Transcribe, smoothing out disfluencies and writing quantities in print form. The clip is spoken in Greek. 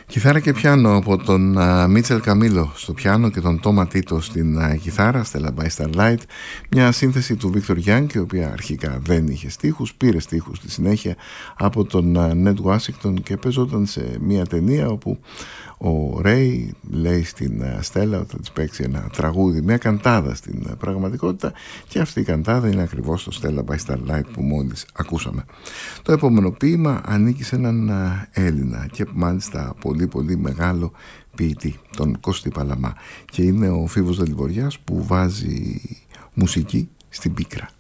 Κιθάρα και πιάνο από τον Μίτσελ Καμίλο στο πιάνο και τον Τόμα Τίτο στην κιθάρα, Stella by Starlight, μια σύνθεση του Βίκτορ Γιάνγκ, η οποία αρχικά δεν είχε στίχους, πήρε στίχους στη συνέχεια από τον Νετ Ουάσιγκτον και παίζονταν σε μια ταινία όπου ο Ρέι λέει στην Στέλλα ότι θα της παίξει ένα τραγούδι, μια καντάδα στην πραγματικότητα, και αυτή η καντάδα είναι ακριβώς το Stella by Starlight που μόλις ακούσαμε. Το επόμενο ποίημα ανήκει σε έναν Έλληνα και μάλιστα πολύ μεγάλο ποιητή, τον Κώστη Παλαμά, και είναι ο Φίβος Δελιβοριάς που βάζει μουσική στην πίκρα.